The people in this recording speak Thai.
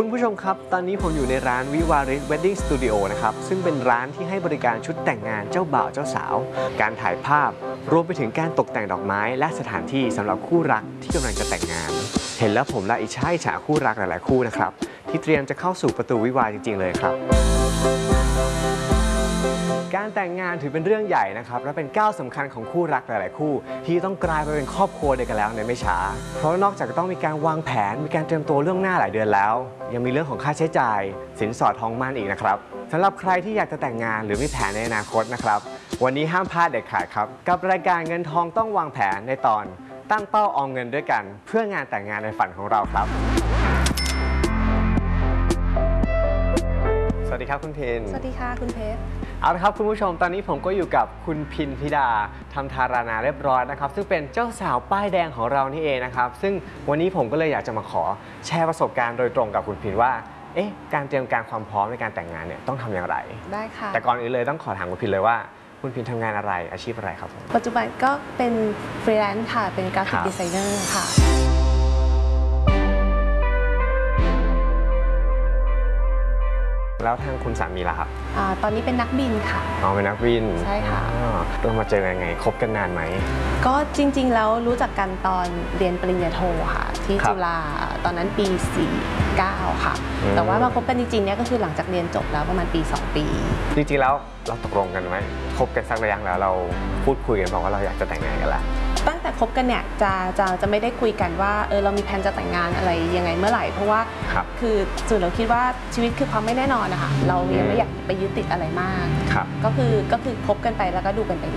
คุณผู้ชมครับตอนนี้ผมอยู่ในร้านวิวาริส Wedding Studio นะครับซึ่งเป็นร้านที่ให้บริการชุดแต่งงานเจ้าบ่าวเจ้าสาวการถ่ายภาพรวมไปถึงการตกแต่งดอกไม้และสถานที่สำหรับคู่รักที่กำลังจะแต่งงานเห็นแล้วผมละอิจฉาคู่รักหลายๆคู่นะครับที่เตรียมจะเข้าสู่ประตูวิวาห์จริงๆเลยครับการแต่งงานถือเป็นเรื่องใหญ่นะครับและเป็นก้าวสำคัญของคู่รักหลายๆคู่ที่ต้องกลายไปเป็นครอบครัวเดียวกันแล้วในไม่ช้าเพราะนอกจากจะต้องมีการวางแผนมีการเตรียมตัวเรื่องหน้าหลายเดือนแล้วยังมีเรื่องของค่าใช้จ่ายสินสอดทองมั่นอีกนะครับสำหรับใครที่อยากจะแต่งงานหรือมีแผนในอนาคตนะครับวันนี้ห้ามพลาดเด็ดขาดครับกับรายการเงินทองต้องวางแผนในตอนตั้งเป้าออมเงินด้วยกันเพื่องานแต่งงานในฝันของเราครับสวัสดีครับคุณพินสวัสดีค่ะคุณเพชรเอาละครับคุณผู้ชมตอนนี้ผมก็อยู่กับคุณพินธิดาทำธารานาเรียบร้อยนะครับซึ่งเป็นเจ้าสาวป้ายแดงของเรานี่เองนะครับซึ่งวันนี้ผมก็เลยอยากจะมาขอแชร์ประสบการณ์โดยตรงกับคุณพินว่าการเตรียมการความพร้อมในการแต่งงานเนี่ยต้องทำอย่างไรได้ค่ะแต่ก่อนอื่นเลยต้องขอถามคุณพินเลยว่าคุณพินทำงานอะไรอาชีพอะไรครับผมปัจจุบันก็เป็นฟรีแลนซ์ค่ะเป็นกราฟิกดีไซเนอร์ค่ะแล้วทางคุณสามีล่ะครับตอนนี้เป็นนักบินค่ะเป็นนักบินใช่ค่ะเรามาเจอกันยังไงคบกันนานไหมก็จริงๆแล้วรู้จักกันตอนเรียนปริญญาโทค่ะที่จุฬาตอนนั้นปี 49 ค่ะแต่ว่ามาคบกันจริงๆเนี่ยก็คือหลังจากเรียนจบแล้วประมาณปี 2 ปีจริงๆแล้วเราตกลงกันไหมคบกันสักระยะแล้วเราพูดคุยกันบอกว่าเราอยากจะแต่งงานกันแล้วตั้งแต่คบกันเนี่ยจะไม่ได้คุยกันว่าเรามีแผนจะแต่งงานอะไรยังไงเมื่อไหร่เพราะว่าคือส่วนเราคิดว่าชีวิตคือความไม่แน่นอนนะคะเรายังไม่อยากไปยึดติดอะไรมากก็คือคบกันไปแล้วก็ดูกันไป